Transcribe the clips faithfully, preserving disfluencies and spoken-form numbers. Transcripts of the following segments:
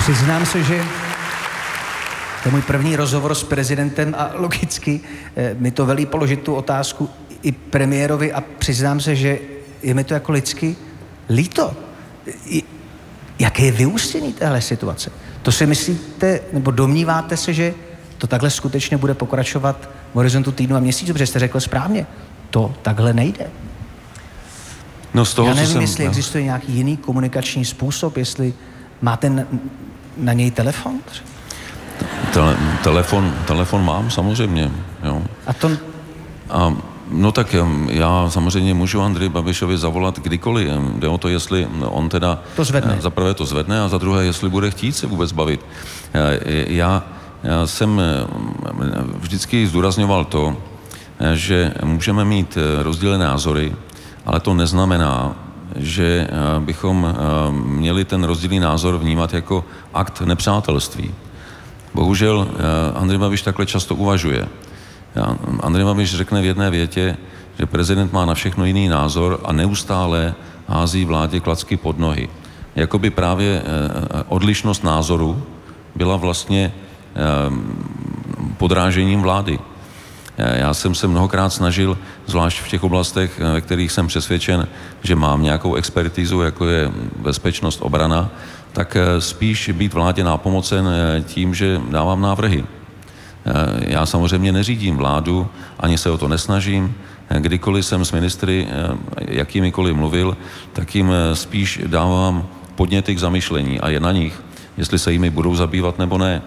Přiznám se, že to je můj první rozhovor s prezidentem a logicky eh, mi to velí položit tu otázku i premiérovi a přiznám se, že je mi to jako lidsky líto. I, jaké je vyústění téhle situace? To si myslíte, nebo domníváte se, že to takhle skutečně bude pokračovat v horizontu týdnu a měsíců, protože jste řekl správně, to takhle nejde. No z toho, Já nevím, jsem, jestli no. existuje nějaký jiný komunikační způsob, jestli máte na, na něj telefon? Tele, telefon, telefon mám samozřejmě, jo. A to... A, no tak já samozřejmě můžu Andreji Babišovi zavolat kdykoliv. Jde o to, jestli on teda... To zvedne. Za prvé to zvedne a za druhé, jestli bude chtít se vůbec bavit. Já, já jsem vždycky zdůrazňoval to, že můžeme mít rozdílné názory, ale to neznamená, že bychom měli ten rozdílný názor vnímat jako akt nepřátelství. Bohužel Andrej Babiš takhle často uvažuje. Andrej Babiš řekne v jedné větě, že prezident má na všechno jiný názor a neustále hází vládě klacky pod nohy. Jakoby právě odlišnost názoru byla vlastně podrážením vlády. Já jsem se mnohokrát snažil, zvlášť v těch oblastech, ve kterých jsem přesvědčen, že mám nějakou expertizu, jako je bezpečnost, obrana, tak spíš být vládě nápomocen tím, že dávám návrhy. Já samozřejmě neřídím vládu, ani se o to nesnažím. Kdykoliv jsem s ministry jakýmikoliv mluvil, tak jim spíš dávám podněty k zamyšlení a je na nich, jestli se jimi budou zabývat nebo ne.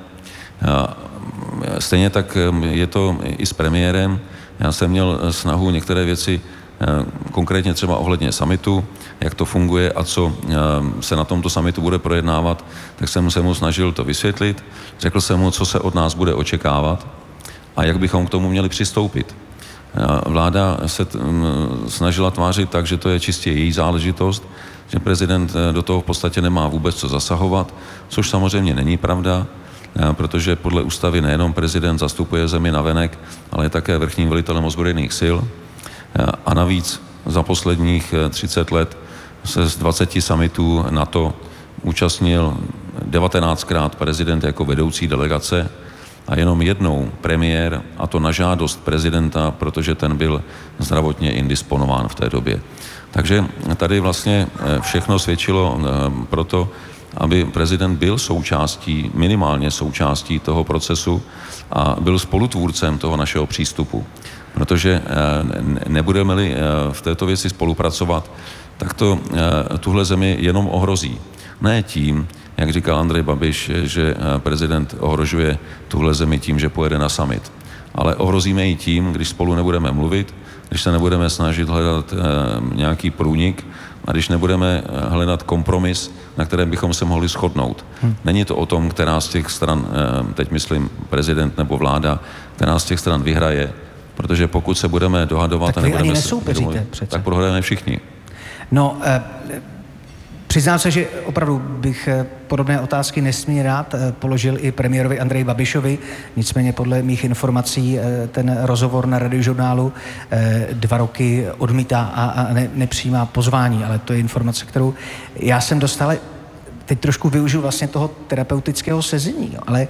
Stejně tak je to i s premiérem. Já jsem měl snahu některé věci, konkrétně třeba ohledně summitu, jak to funguje a co se na tomto summitu bude projednávat, tak jsem se mu snažil to vysvětlit. Řekl jsem mu, co se od nás bude očekávat a jak bychom k tomu měli přistoupit. Vláda se t- snažila tvářit tak, že to je čistě její záležitost, že prezident do toho v podstatě nemá vůbec co zasahovat, což samozřejmě není pravda, protože podle ústavy nejenom prezident zastupuje zemi navenek, ale je také vrchním velitelem ozbrojených sil. A navíc za posledních třicet let se z dvaceti summitů NATO účastnil devatenáctkrát prezident jako vedoucí delegace a jenom jednou premiér, a to na žádost prezidenta, protože ten byl zdravotně indisponován v té době. Takže tady vlastně všechno svědčilo pro to, aby prezident byl součástí, minimálně součástí toho procesu a byl spolutvůrcem toho našeho přístupu. Protože nebudeme-li v této věci spolupracovat, tak to tuhle zemi jenom ohrozí. Ne tím, jak říkal Andrej Babiš, že prezident ohrožuje tuhle zemi tím, že pojede na summit. Ale ohrozíme ji tím, když spolu nebudeme mluvit, když se nebudeme snažit hledat nějaký průnik a když nebudeme hledat kompromis, na kterém bychom se mohli shodnout. Hmm. Není to o tom, která z těch stran, teď myslím prezident nebo vláda, která z těch stran vyhraje, protože pokud se budeme dohadovat tak a nebudeme ani nesoupeříte se, tak prohráme všichni. No, eh, přiznám se, že opravdu bych podobné otázky nesmírně rád položil i premiérovi Andreji Babišovi, nicméně podle mých informací ten rozhovor na Radiožurnálu dva roky odmítá a ne, nepřijímá pozvání, ale to je informace, kterou já jsem dostal, teď trošku využiju vlastně toho terapeutického sezení, jo, ale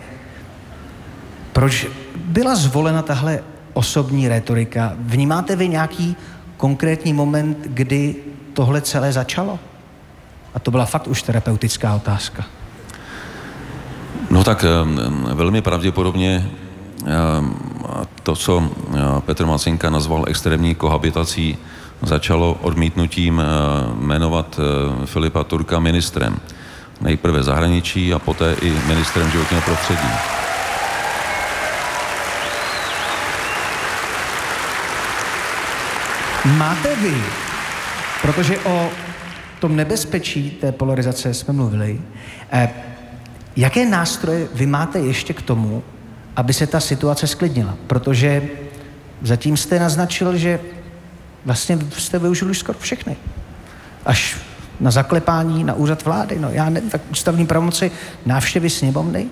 proč byla zvolena tahle osobní retorika? Vnímáte vy nějaký konkrétní moment, kdy tohle celé začalo? A to byla fakt už terapeutická otázka. No tak velmi pravděpodobně to, co Petr Macinka nazval extrémní kohabitací, začalo odmítnutím jmenovat Filipa Turka ministrem. Nejprve zahraničí a poté i ministrem životního prostředí. Máte vy, protože o tom nebezpečí té polarizace jsme mluvili, eh, jaké nástroje vy máte ještě k tomu, aby se ta situace sklidnila? Protože zatím jste naznačil, že vlastně jste využili už skoro všechny. Až na zaklepání na úřad vlády. No já nevím, tak ústavní pravomoci, návštěvy sněmovny?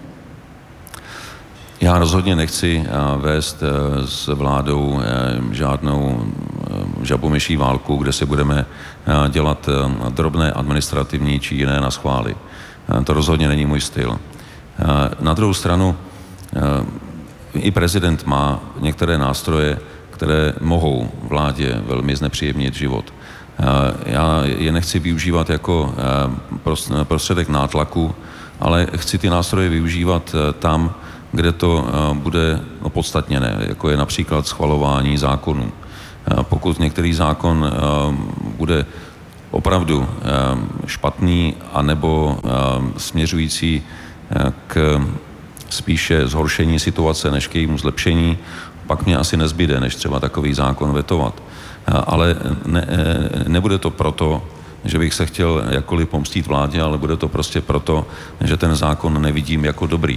Já rozhodně nechci vést s vládou žádnou žabomyší válku, kde si budeme dělat drobné administrativní či jiné naschvály. To rozhodně není můj styl. Na druhou stranu i prezident má některé nástroje, které mohou vládě velmi znepříjemnit život. Já je nechci využívat jako prostředek nátlaku, ale chci ty nástroje využívat tam, kde to bude opodstatněné, jako je například schvalování zákonů. Pokud některý zákon bude opravdu špatný anebo směřující k spíše zhoršení situace než k jejímu zlepšení, pak mě asi nezbyde, než třeba takový zákon vetovat. Ale ne, nebude to proto, že bych se chtěl jakkoliv pomstít vládě, ale bude to prostě proto, že ten zákon nevidím jako dobrý.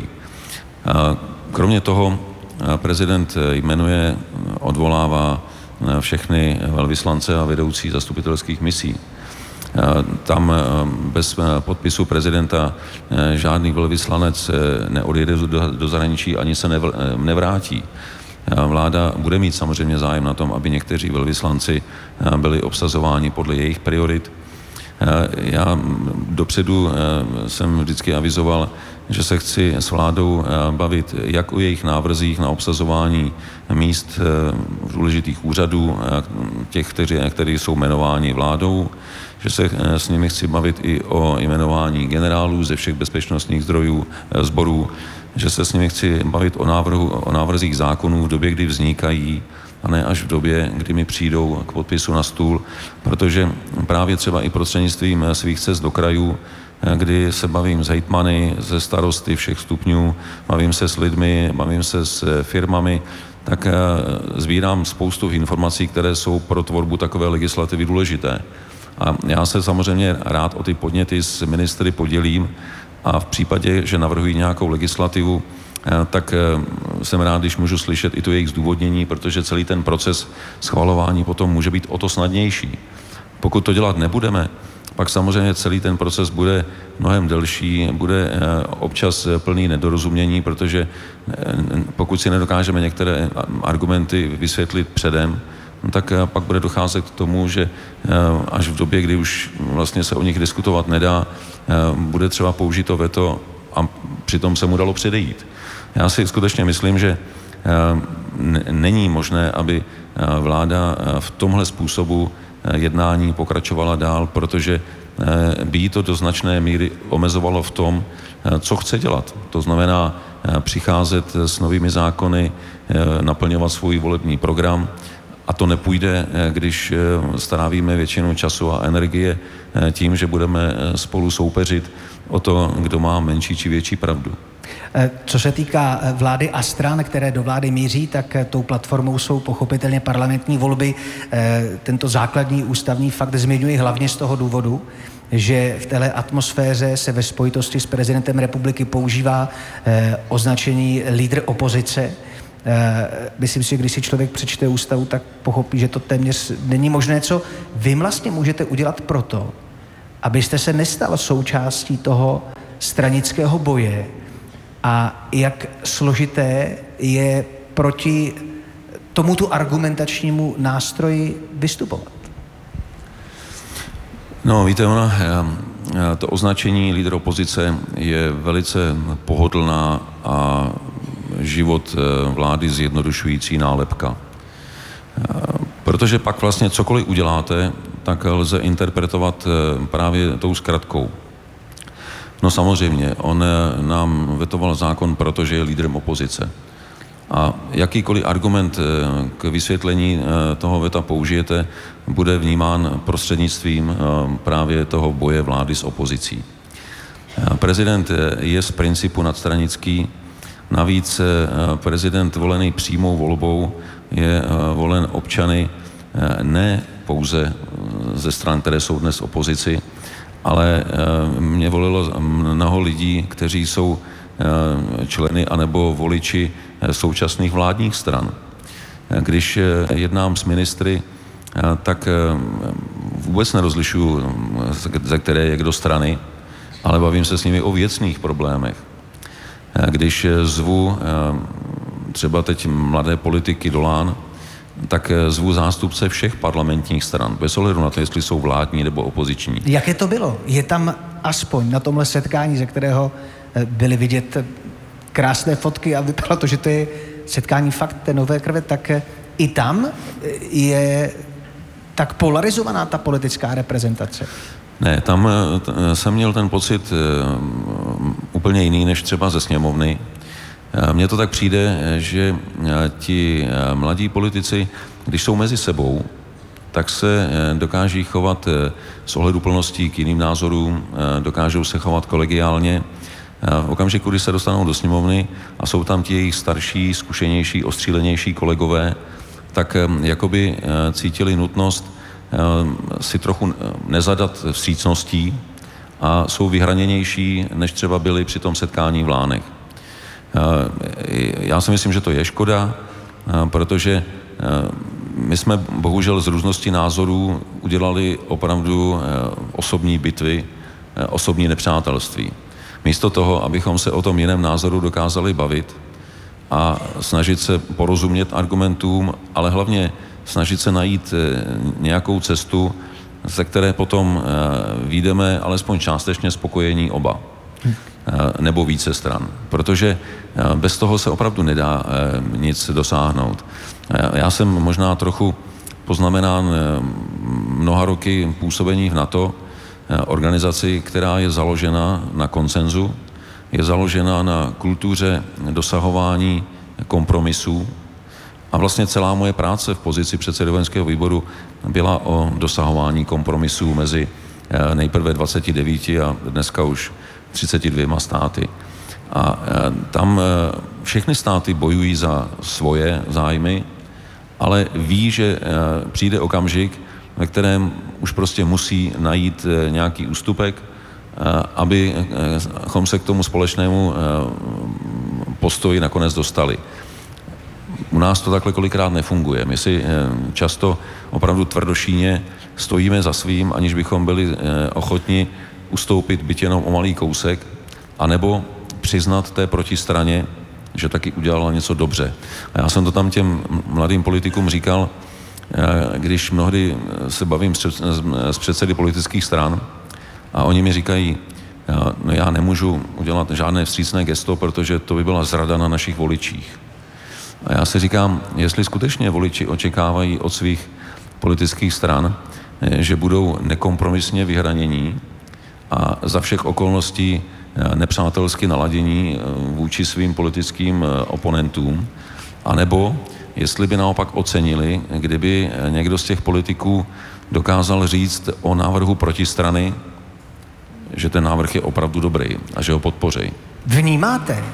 Kromě toho prezident jmenuje, odvolává všechny velvyslance a vedoucí zastupitelských misí. Tam bez podpisu prezidenta žádný velvyslanec neodjede do zahraničí ani se nevrátí. Vláda bude mít samozřejmě zájem na tom, aby někteří velvyslanci byli obsazováni podle jejich priorit. Já dopředu jsem vždycky avizoval, že se chci s vládou bavit jak o jejich návrzích na obsazování míst v důležitých úřadů, těch, kteří, kteří jsou jmenováni vládou, že se s nimi chci bavit i o jmenování generálů ze všech bezpečnostních zdrojů, sborů, že se s nimi chci bavit o, návrhu, o návrzích zákonů v době, kdy vznikají, a ne až v době, kdy mi přijdou k podpisu na stůl, protože právě třeba i prostřednictvím svých cest do krajů, kdy se bavím s hejtmany, ze starosty všech stupňů, bavím se s lidmi, bavím se s firmami, tak sbírám spoustu informací, které jsou pro tvorbu takové legislativy důležité. A já se samozřejmě rád o ty podněty s ministry podělím a v případě, že navrhují nějakou legislativu, tak jsem rád, když můžu slyšet i to jejich zdůvodnění, protože celý ten proces schvalování potom může být o to snadnější. Pokud to dělat nebudeme, pak samozřejmě celý ten proces bude mnohem delší, bude občas plný nedorozumění, protože pokud si nedokážeme některé argumenty vysvětlit předem, tak pak bude docházet k tomu, že až v době, kdy už vlastně se o nich diskutovat nedá, bude třeba použito veto a přitom se mu dalo předejít. Já si skutečně myslím, že není možné, aby vláda v tomhle způsobu jednání pokračovala dál, protože by jí to do značné míry omezovalo v tom, co chce dělat. To znamená přicházet s novými zákony, naplňovat svůj volební program, a to nepůjde, když strávíme většinu času a energie tím, že budeme spolu soupeřit o to, kdo má menší či větší pravdu. Co se týká vlády a stran, které do vlády míří, tak tou platformou jsou pochopitelně parlamentní volby. Tento základní ústavní fakt zmiňuji hlavně z toho důvodu, že v téhle atmosféře se ve spojitosti s prezidentem republiky používá označení lídr opozice. Myslím si, že když si člověk přečte ústavu, tak pochopí, že to téměř není možné. Co vy vlastně můžete udělat proto, abyste se nestal součástí toho stranického boje, a jak složité je proti tomuto argumentačnímu nástroji vystupovat? No, víte, ona, to označení lídr opozice je velice pohodlná a život vlády zjednodušující nálepka. Protože pak vlastně cokoliv uděláte, tak lze interpretovat právě tou zkratkou. No samozřejmě, on nám vetoval zákon, protože je lídrem opozice. A jakýkoliv argument k vysvětlení toho veta použijete, bude vnímán prostřednictvím právě toho boje vlády s opozicí. Prezident je z principu nadstranický, navíc prezident volený přímou volbou je volen občany ne pouze ze stran, které jsou dnes opozici, ale mě volilo mnoho lidí, kteří jsou členy anebo voliči současných vládních stran. Když jednám s ministry, tak vůbec nerozlišuju, ze které je kdo strany, ale bavím se s nimi o věcných problémech. Když zvu třeba teď mladé politiky do Lán, tak zvu zástupce všech parlamentních stran, bez ohledu na to, jestli jsou vládní nebo opoziční. Jaké to bylo? Je tam aspoň na tomhle setkání, ze kterého byly vidět krásné fotky a vypadalo to, že to je setkání fakt té nové krve, tak i tam je tak polarizovaná ta politická reprezentace. Ne, tam jsem měl ten pocit úplně jiný než třeba ze sněmovny. Mně to tak přijde, že ti mladí politici, když jsou mezi sebou, tak se dokáží chovat s ohleduplností k jiným názorům, dokážou se chovat kolegiálně. V okamžiku, kdy se dostanou do sněmovny a jsou tam ti jejich starší, zkušenější, ostřílenější kolegové, tak jakoby cítili nutnost si trochu nezadat vstřícností a jsou vyhraněnější, než třeba byli při tom setkání v Lánech. Já si myslím, že to je škoda, protože my jsme bohužel z různosti názorů udělali opravdu osobní bitvy, osobní nepřátelství. Místo toho, abychom se o tom jiném názoru dokázali bavit a snažit se porozumět argumentům, ale hlavně snažit se najít nějakou cestu, ze které potom vyjdeme alespoň částečně spokojení oba. Nebo více stran. Protože bez toho se opravdu nedá nic dosáhnout. Já jsem možná trochu poznamenán mnoha roky působení v NATO, organizaci, která je založena na konsenzu, je založena na kultuře dosahování kompromisů. A vlastně celá moje práce v pozici předsedy vojenského výboru byla o dosahování kompromisů mezi nejprve dvaceti devíti a dneska už třiceti dvěma státy. A tam všechny státy bojují za svoje zájmy, ale ví, že přijde okamžik, ve kterém už prostě musí najít nějaký ústupek, abychom se k tomu společnému postoji nakonec dostali. U nás to takhle kolikrát nefunguje. My si často opravdu tvrdošíně stojíme za svým, aniž bychom byli ochotni ustoupit byť jenom o malý kousek, anebo přiznat té protistraně, že taky udělala něco dobře. A já jsem to tam těm mladým politikům říkal, když mnohdy se bavím s předsedy politických stran a oni mi říkají, no já nemůžu udělat žádné vstřícné gesto, protože to by byla zrada na našich voličích. A já si říkám, jestli skutečně voliči očekávají od svých politických stran, že budou nekompromisně vyhranění a za všech okolností nepřátelsky naladění vůči svým politickým oponentům, anebo jestli by naopak ocenili, kdyby někdo z těch politiků dokázal říct o návrhu protistrany, že ten návrh je opravdu dobrý a že ho podpoří. Vnímáte?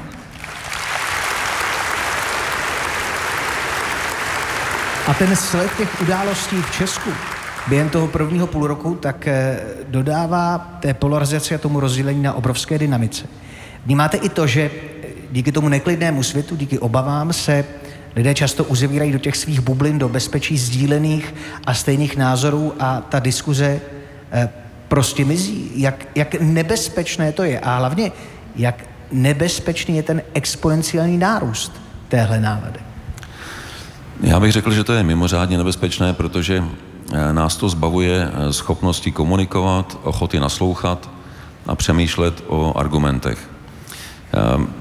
A ten sled těch událostí v Česku během toho prvního půl roku tak dodává té polarizaci a tomu rozdělení na obrovské dynamice. Vnímáte i to, že díky tomu neklidnému světu, díky obavám se lidé často uzavírají do těch svých bublin, do bezpečí sdílených a stejných názorů a ta diskuze prostě mizí. Jak, jak nebezpečné to je a hlavně, jak nebezpečný je ten exponenciální nárůst téhle nálady. Já bych řekl, že to je mimořádně nebezpečné, protože nás to zbavuje schopnosti komunikovat, ochoty naslouchat a přemýšlet o argumentech.